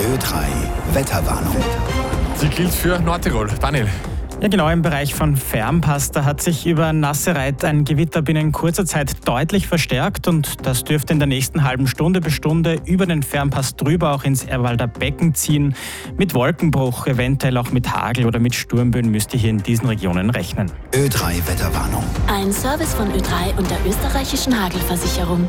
Ö3 Wetterwarnung. Sie gilt für Nordtirol. Daniel. Ja, genau, im Bereich von Fernpass, da hat sich über Nassereit ein Gewitter binnen kurzer Zeit deutlich verstärkt und das dürfte in der nächsten halben Stunde bis Stunde über den Fernpass drüber auch ins Erwalder Becken ziehen. Mit Wolkenbruch, eventuell auch mit Hagel oder mit Sturmböen müsst ihr hier in diesen Regionen rechnen. Ö3 Wetterwarnung. Ein Service von Ö3 und der österreichischen Hagelversicherung.